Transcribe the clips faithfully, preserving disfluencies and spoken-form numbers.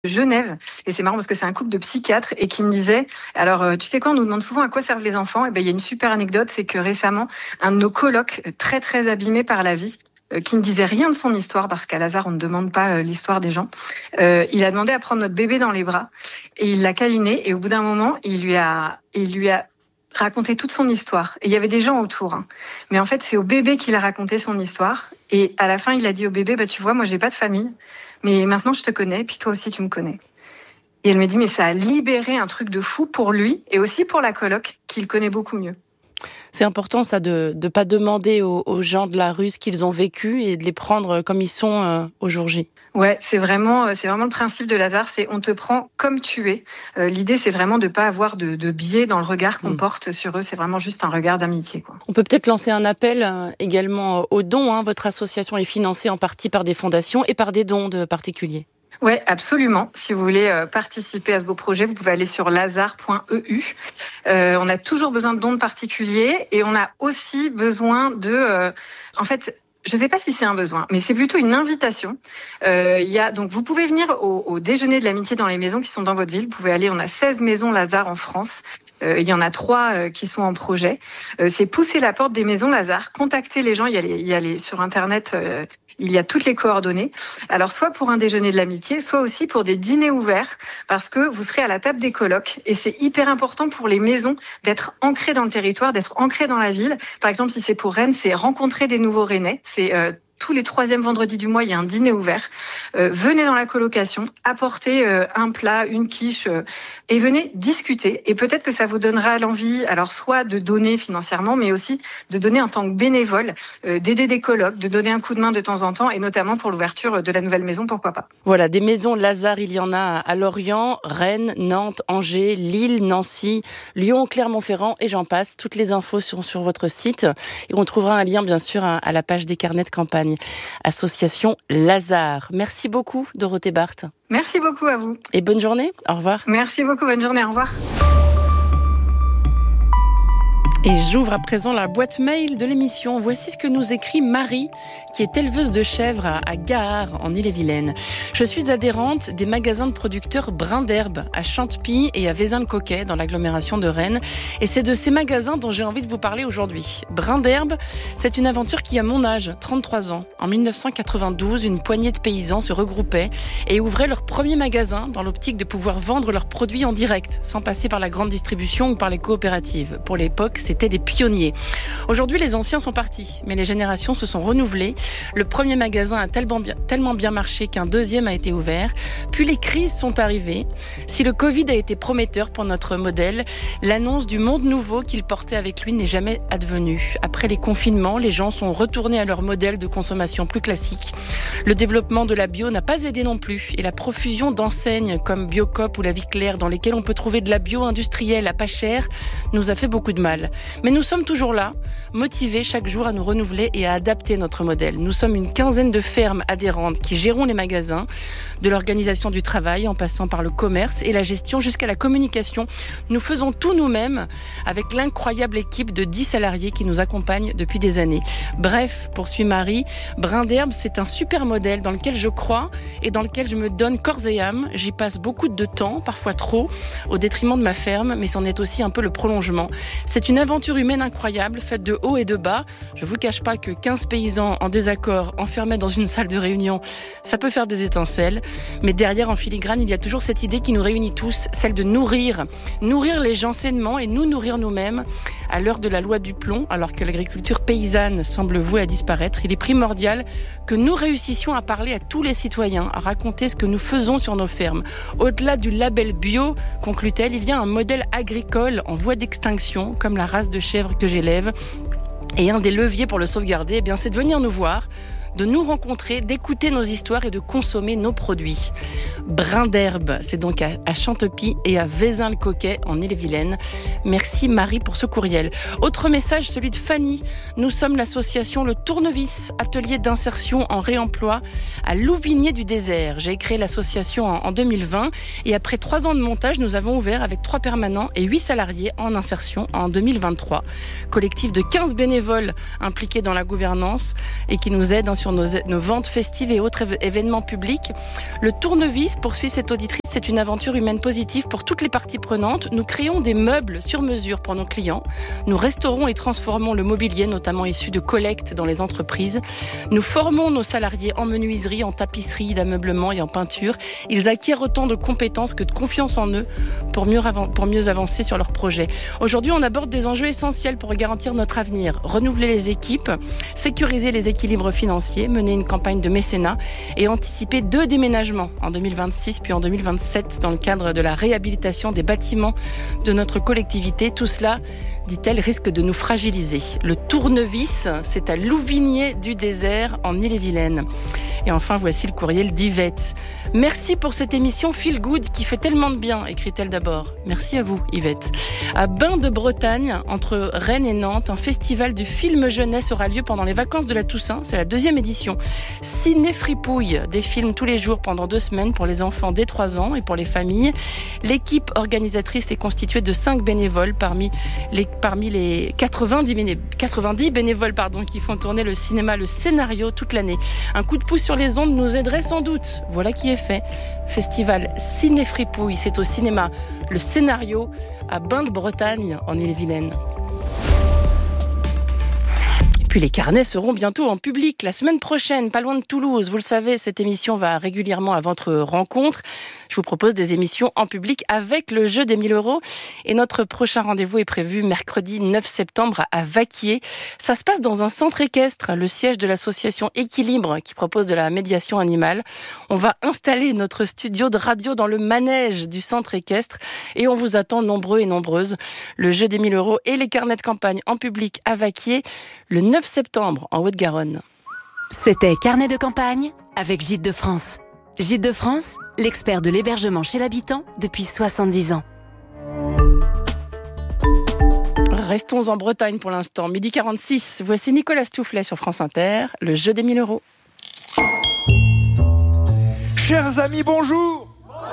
Genève, et c'est marrant parce que c'est un couple de psychiatres et qui me disait, alors tu sais quoi, on nous demande souvent à quoi servent les enfants, et ben il y a une super anecdote, c'est que récemment un de nos colocs très très abîmé par la vie, euh, qui ne disait rien de son histoire parce qu'à Lazare on ne demande pas euh, l'histoire des gens, euh, il a demandé à prendre notre bébé dans les bras et il l'a câliné et au bout d'un moment il lui a il lui a raconté toute son histoire. Et il y avait des gens autour, hein. Mais en fait, c'est au bébé qu'il a raconté son histoire. Et à la fin, il a dit au bébé, bah, tu vois, moi, j'ai pas de famille, mais maintenant, je te connais, puis toi aussi, tu me connais. Et elle m'a dit, mais ça a libéré un truc de fou pour lui et aussi pour la coloc, qu'il connaît beaucoup mieux. C'est important, ça, de ne pas demander aux, aux gens de la rue ce qu'ils ont vécu et de les prendre comme ils sont euh, au jour J. Ouais, c'est vraiment, c'est vraiment le principe de Lazare, c'est on te prend comme tu es. Euh, l'idée, c'est vraiment de pas avoir de, de biais dans le regard qu'on mmh. porte sur eux. C'est vraiment juste un regard d'amitié, quoi. On peut peut-être lancer un appel euh, également aux dons. Hein. Votre association est financée en partie par des fondations et par des dons de particuliers. Oui, absolument. Si vous voulez euh, participer à ce beau projet, vous pouvez aller sur lazare point e u. Euh, on a toujours besoin de dons de particuliers et on a aussi besoin de... Euh, en fait... Je ne sais pas si c'est un besoin, mais c'est plutôt une invitation. Euh, il y a donc vous pouvez venir au, au déjeuner de l'amitié dans les maisons qui sont dans votre ville. Vous pouvez aller. On a seize maisons Lazare en France. Euh, il y en a trois euh, qui sont en projet. Euh, c'est pousser la porte des maisons Lazare, contacter les gens. Il y a les, il y a les sur internet. Euh, il y a toutes les coordonnées. Alors soit pour un déjeuner de l'amitié, soit aussi pour des dîners ouverts, parce que vous serez à la table des colocs et c'est hyper important pour les maisons d'être ancrées dans le territoire, d'être ancrées dans la ville. Par exemple, si c'est pour Rennes, c'est rencontrer des nouveaux Rennais. C'est euh, tous les troisièmes vendredis du mois, il y a un dîner ouvert. Euh, venez dans la colocation, apportez euh, un plat, une quiche, euh, et venez discuter. Et peut-être que ça vous donnera l'envie, alors soit de donner financièrement, mais aussi de donner en tant que bénévole, euh, d'aider des colocs, de donner un coup de main de temps en temps, et notamment pour l'ouverture de la nouvelle maison, pourquoi pas. Voilà, des maisons Lazare, il y en a à Lorient, Rennes, Nantes, Angers, Lille, Nancy, Lyon, Clermont-Ferrand, et j'en passe. Toutes les infos sont sur votre site. Et on trouvera un lien, bien sûr, à la page des carnets de campagne. Association Lazare. Merci beaucoup, Dorothée Barthes. Merci beaucoup à vous. Et bonne journée. Au revoir. Merci beaucoup. Bonne journée. Au revoir. Et j'ouvre à présent la boîte mail de l'émission. Voici ce que nous écrit Marie, qui est éleveuse de chèvres à, à Gare, en Ille-et-Vilaine. Je suis adhérente des magasins de producteurs Brin d'Herbe à Chantepie et à Vezin-le-Coquet, dans l'agglomération de Rennes. Et c'est de ces magasins dont j'ai envie de vous parler aujourd'hui. Brin d'Herbe, c'est une aventure qui a mon âge, trente-trois ans. En dix-neuf cent quatre-vingt-douze, une poignée de paysans se regroupaient et ouvraient leur premier magasin dans l'optique de pouvoir vendre leurs produits en direct, sans passer par la grande distribution ou par les coopératives. Pour l'époque, c'était des pionniers. Aujourd'hui, les anciens sont partis, mais les générations se sont renouvelées. Le premier magasin a tellement bien, tellement bien marché qu'un deuxième a été ouvert. Puis les crises sont arrivées. Si le Covid a été prometteur pour notre modèle, l'annonce du monde nouveau qu'il portait avec lui n'est jamais advenue. Après les confinements, les gens sont retournés à leur modèle de consommation plus classique. Le développement de la bio n'a pas aidé non plus. Et la profusion d'enseignes comme Biocoop ou La Vie Claire, dans lesquelles on peut trouver de la bio industrielle à pas cher, nous a fait beaucoup de mal. Mais nous sommes toujours là, motivés chaque jour à nous renouveler et à adapter notre modèle. Nous sommes une quinzaine de fermes adhérentes qui gérons les magasins, de l'organisation du travail en passant par le commerce et la gestion jusqu'à la communication. Nous faisons tout nous-mêmes avec l'incroyable équipe de dix salariés qui nous accompagnent depuis des années. Bref, poursuit Marie, Brin d'Herbe, c'est un super modèle dans lequel je crois et dans lequel je me donne corps et âme. J'y passe beaucoup de temps, parfois trop, au détriment de ma ferme, mais c'en est aussi un peu le prolongement. C'est une aventure humaine incroyable, faite de haut et de bas. Je vous cache pas que quinze paysans en désaccord, enfermés dans une salle de réunion, ça peut faire des étincelles. Mais derrière, en filigrane, il y a toujours cette idée qui nous réunit tous, celle de nourrir. Nourrir les gens sainement et nous nourrir nous-mêmes. À l'heure de la loi du plomb, alors que l'agriculture paysanne semble vouée à disparaître, il est primordial que nous réussissions à parler à tous les citoyens, à raconter ce que nous faisons sur nos fermes. Au-delà du label bio, conclut-elle, il y a un modèle agricole en voie d'extinction, comme la race de chèvre que j'élève. Et un des leviers pour le sauvegarder, eh bien, c'est de venir nous voir, de nous rencontrer, d'écouter nos histoires et de consommer nos produits. Brin d'Herbe, c'est donc à, à Chantepie et à Vezin-le-Coquet en Ille-et-Vilaine. Merci Marie pour ce courriel. Autre message, celui de Fanny. Nous sommes l'association Le Tournevis, atelier d'insertion en réemploi à Louvigné du Désert. J'ai créé l'association en, en deux mille vingt et après trois ans de montage, nous avons ouvert avec trois permanents et huit salariés en insertion en deux mille vingt-trois. Collectif de quinze bénévoles impliqués dans la gouvernance et qui nous aident sur nos, nos ventes festives et autres événements publics. Le tournevis, poursuit cette auditrice, c'est une aventure humaine positive pour toutes les parties prenantes. Nous créons des meubles sur mesure pour nos clients. Nous restaurons et transformons le mobilier, notamment issu de collectes dans les entreprises. Nous formons nos salariés en menuiserie, en tapisserie, d'ameublement et en peinture. Ils acquièrent autant de compétences que de confiance en eux pour mieux, av- pour mieux avancer sur leurs projets. Aujourd'hui, on aborde des enjeux essentiels pour garantir notre avenir. Renouveler les équipes, sécuriser les équilibres financiers, mener une campagne de mécénat et anticiper deux déménagements en deux mille vingt-six puis en deux mille vingt-sept dans le cadre de la réhabilitation des bâtiments de notre collectivité. Tout cela, dit-elle, risque de nous fragiliser. Le tournevis, c'est à Louvigné du Désert en Ille-et-Vilaine. Et enfin, voici le courriel d'Yvette. Merci pour cette émission Feel Good qui fait tellement de bien, écrit-elle d'abord. Merci à vous, Yvette. À Bain de Bretagne, entre Rennes et Nantes, un festival du film jeunesse aura lieu pendant les vacances de la Toussaint. C'est la deuxième édition. Ciné-fripouille, des films tous les jours pendant deux semaines pour les enfants dès trois ans et pour les familles. L'équipe organisatrice est constituée de cinq bénévoles parmi les, parmi les quatre-vingt-dix, béné, quatre-vingt-dix bénévoles pardon, qui font tourner le cinéma, le scénario toute l'année. Un coup de pouce sur les ondes nous aiderait sans doute. Voilà qui est fait. Festival Ciné-fripouille, c'est au cinéma Le Scénario à Bain de Bretagne en Ille-et-Vilaine. Puis les carnets seront bientôt en public la semaine prochaine, pas loin de Toulouse. Vous le savez, cette émission va régulièrement à votre rencontre. Je vous propose des émissions en public avec le jeu des mille euros. Et notre prochain rendez-vous est prévu mercredi neuf septembre à Vaquier. Ça se passe dans un centre équestre, le siège de l'association Équilibre qui propose de la médiation animale. On va installer notre studio de radio dans le manège du centre équestre et on vous attend nombreux et nombreuses. Le jeu des mille euros et les carnets de campagne en public à Vaquier le neuf septembre en Haute-Garonne. C'était Carnet de campagne avec Gîtes de France. Gîtes de France, l'expert de l'hébergement chez l'habitant depuis soixante-dix ans. Restons en Bretagne pour l'instant. midi quarante-six, voici Nicolas Stoufflet sur France Inter, le jeu des mille euros. Chers amis, bonjour.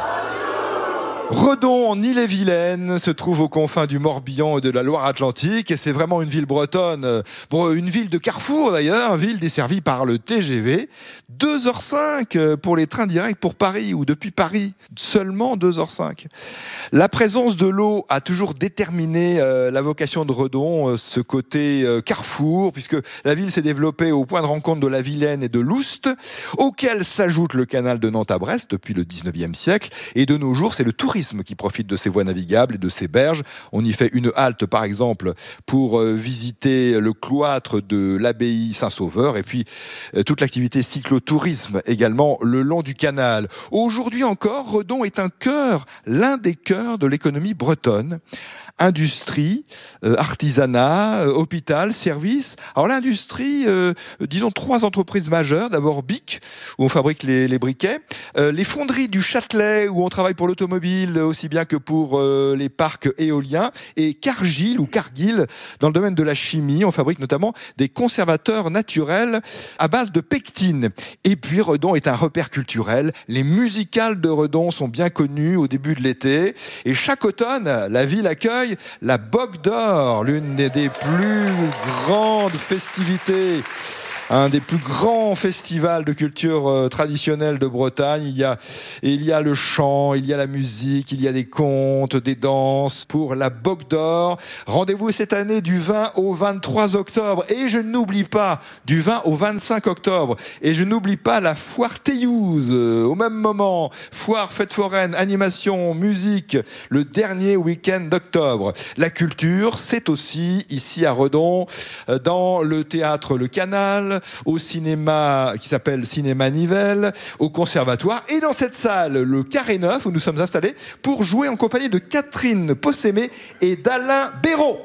Redon en Ille-et-Vilaine se trouve aux confins du Morbihan et de la Loire-Atlantique et c'est vraiment une ville bretonne, bon, une ville de carrefour d'ailleurs, une ville desservie par le T G V. deux heures cinq pour les trains directs pour Paris ou depuis Paris, seulement deux heures cinq. La présence de l'eau a toujours déterminé euh, la vocation de Redon, euh, ce côté euh, carrefour, puisque la ville s'est développée au point de rencontre de la Vilaine et de l'Oust, auquel s'ajoute le canal de Nantes à Brest depuis le dix-neuvième siècle et de nos jours c'est le tourisme qui profite de ces voies navigables et de ces berges. On y fait une halte, par exemple, pour euh, visiter le cloître de l'abbaye Saint-Sauveur et puis euh, toute l'activité cyclotourisme également le long du canal. Aujourd'hui encore, Redon est un cœur, l'un des cœurs de l'économie bretonne. Industrie, euh, artisanat, euh, hôpital, services. Alors l'industrie, euh, disons trois entreprises majeures. D'abord B I C, où on fabrique les, les briquets. Euh, les fonderies du Châtelet, où on travaille pour l'automobile, aussi bien que pour euh, les parcs éoliens. Et Cargill, ou Cargill, dans le domaine de la chimie. On fabrique notamment des conservateurs naturels à base de pectine. Et puis Redon est un repère culturel. Les musicales de Redon sont bien connues au début de l'été. Et chaque automne, la ville accueille la Bogue d'Or, l'une des, des plus grandes festivités, un des plus grands festivals de culture euh, traditionnelle de Bretagne. Il y a, il y a le chant, il y a la musique, il y a des contes, des danses pour la Bogue d'Or. Rendez-vous cette année du vingt au vingt-trois octobre. Et je n'oublie pas, du vingt au vingt-cinq octobre. Et je n'oublie pas la foire Théouse. Euh, au même moment, foire, fête foraine, animation, musique, le dernier week-end d'octobre. La culture, c'est aussi ici à Redon, euh, dans le théâtre Le Canal, au cinéma qui s'appelle Cinéma Nivelles, au conservatoire et dans cette salle, le Carré Neuf, où nous sommes installés pour jouer en compagnie de Catherine Possémé et d'Alain Béraud.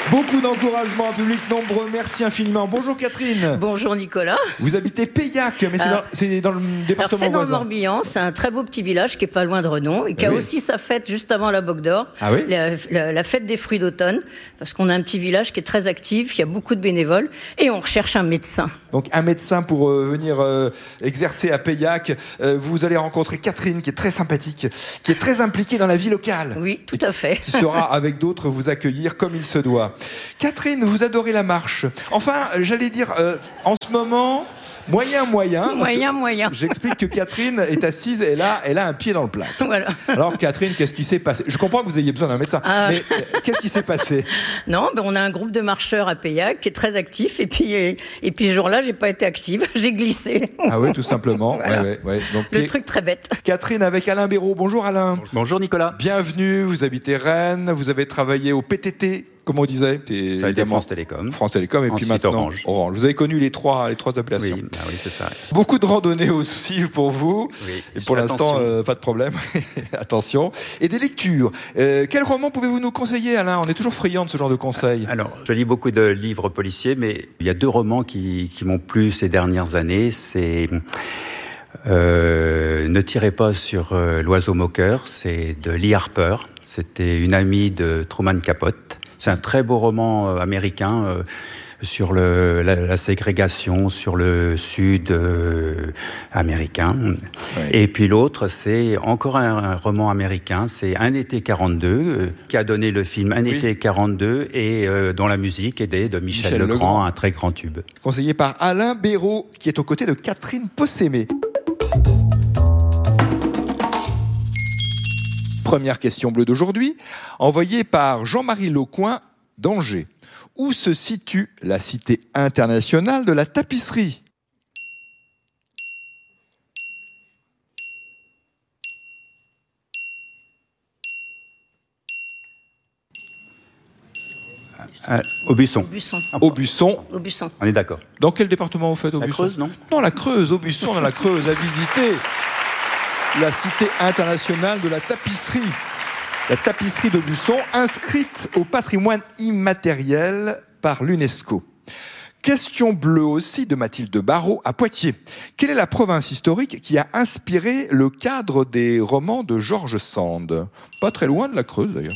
Beaucoup d'encouragement, public nombreux, merci infiniment. Bonjour Catherine. Bonjour Nicolas. Vous habitez Paillac, mais c'est, Alors, dans, c'est dans le département alors c'est voisin. dans le Morbihan, c'est un très beau petit village qui est pas loin de Redon et qui ah a oui. aussi sa fête juste avant la Bocque d'Or, ah oui la, la, la fête des fruits d'automne, parce qu'on a un petit village qui est très actif, il y a beaucoup de bénévoles et on recherche un médecin. Donc un médecin pour euh, venir euh, exercer à Paillac. Euh, vous allez rencontrer Catherine qui est très sympathique, qui est très impliquée dans la vie locale. Oui, tout à fait. Qui sera avec d'autres vous accueillir comme il se doit. Catherine, vous adorez la marche. Enfin, j'allais dire, euh, en ce moment, moyen, moyen. Moyen, moyen. J'explique que Catherine est assise et là, elle a un pied dans le plat. Voilà. Alors Catherine, qu'est-ce qui s'est passé ? Je comprends que vous ayez besoin d'un médecin, Ah. mais euh, qu'est-ce qui s'est passé ? Non, ben on a un groupe de marcheurs à Paillac qui est très actif et puis, et, et puis ce jour-là, j'ai pas été active, j'ai glissé. Ah oui, tout simplement. Voilà. Ouais, ouais, ouais. Donc, Le pied... truc très bête. Catherine avec Alain Béraud. Bonjour Alain. Bonjour Nicolas. Bienvenue, vous habitez Rennes, vous avez travaillé au P T T, comme on disait. Ça a été France Télécom. France Télécom et Ensuite, puis maintenant Orange. Orange. Vous avez connu les trois, les trois appellations. Oui, ah oui, c'est ça. Beaucoup de randonnées aussi pour vous. Oui, et je pour fais l'instant, attention. euh, pas de problème. Attention. Et des lectures. Euh, quel roman pouvez-vous nous conseiller, Alain ? On est toujours friand de ce genre de conseils. Alors, je lis beaucoup de livres policiers, mais il y a deux romans qui, qui m'ont plu ces dernières années. C'est euh, Ne tirez pas sur euh, l'oiseau moqueur. C'est de Lee Harper. C'était une amie de Truman Capote. C'est un très beau roman euh, américain euh, sur le, la, la ségrégation, sur le sud euh, américain. Oui. Et puis l'autre, c'est encore un, un roman américain, c'est Un été quarante-deux, euh, qui a donné le film Un oui. été quarante-deux, et euh, dont la musique est de Michel, Michel Legrand, Legrand. un très grand tube. Conseillé par Alain Béraud, qui est aux côtés de Catherine Possémé. Première question bleue d'aujourd'hui, envoyée par Jean-Marie Lecoin d'Angers. Où se situe la cité internationale de la tapisserie ? Euh, Aubusson. Aubusson. Aubusson. Aubusson. On est d'accord. Dans quel département vous faites, Aubusson ? La Creuse, non ? Non, la Creuse, Aubusson, dans la Creuse, à visiter la cité internationale de la tapisserie. La tapisserie d'Aubusson, inscrite au patrimoine immatériel par l'UNESCO. Question bleue aussi de Mathilde Barrault à Poitiers. Quelle est la province historique qui a inspiré le cadre des romans de George Sand ? Pas très loin de la Creuse, d'ailleurs.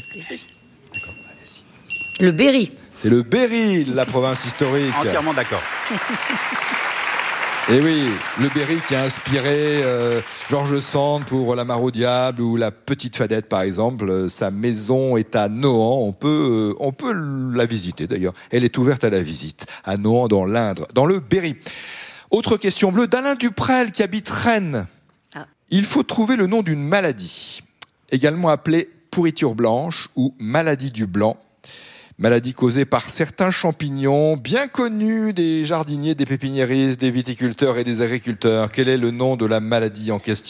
Le Berry. C'est le Berry, la province historique. Entièrement d'accord. Et oui, le Berry qui a inspiré euh, George Sand pour La Mare au Diable ou La Petite Fadette, par exemple. Sa maison est à Nohant. On peut, euh, on peut la visiter, d'ailleurs. Elle est ouverte à la visite, à Nohant, dans l'Indre, dans le Berry. Autre question bleue d'Alain Duprel, qui habite Rennes. Ah. Il faut trouver le nom d'une maladie, également appelée pourriture blanche ou maladie du blanc. Maladie causée par certains champignons bien connus des jardiniers, des pépiniéristes, des viticulteurs et des agriculteurs. Quel est le nom de la maladie en question ?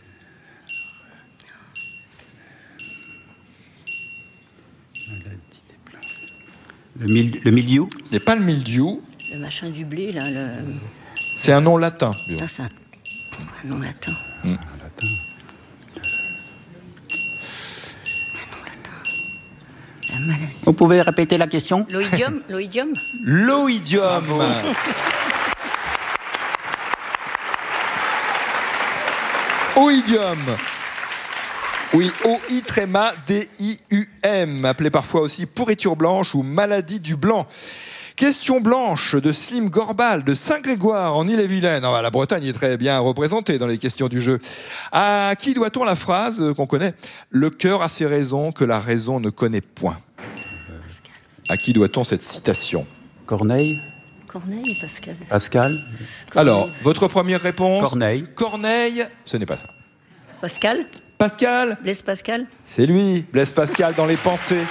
Le, mil, le mildiou. Ce n'est pas le mildiou, Le machin du blé, là. Le... c'est un nom latin. Ah, c'est un... un nom latin. Hum. La maladie. Vous pouvez répéter la question ? L'oïdium, l'oïdium. L'oïdium. Oïdium. Oui, O I tréma D I U M, appelé parfois aussi pourriture blanche ou maladie du blanc. Question blanche de Slim Gorbal de Saint-Grégoire en Ille-et-Vilaine. Ah, la Bretagne est très bien représentée dans les questions du jeu. À qui doit-on la phrase qu'on connaît ? Le cœur a ses raisons que la raison ne connaît point. À qui doit-on cette citation ? Corneille ? Corneille, Pascal. Pascal ? Alors, votre première réponse ? Corneille. Corneille, ce n'est pas ça. Pascal. Pascal ? Blaise Pascal. C'est lui, Blaise Pascal dans Les Pensées.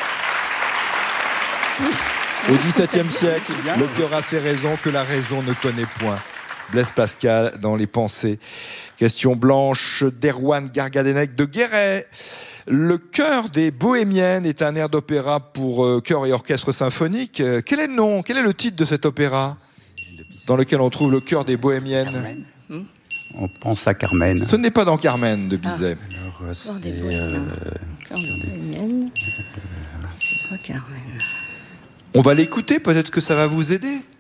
Au dix-septième siècle, le cœur a ses raisons que la raison ne connaît point. Blaise Pascal dans Les Pensées. Question blanche d'Erwan Gargadenec de Guéret. Le chœur des Bohémiennes est un air d'opéra pour euh, chœur et orchestre symphonique. Euh, quel est le nom, quel est le titre de cet opéra dans lequel on trouve le chœur des Bohémiennes ? Hmm On pense à Carmen. Ce n'est pas dans Carmen de Bizet. Alors, Cœur c'est, des euh, Bohémiennes. Cœur des Bohémiennes. C'est pas Carmen. On va l'écouter, peut-être que ça va vous aider.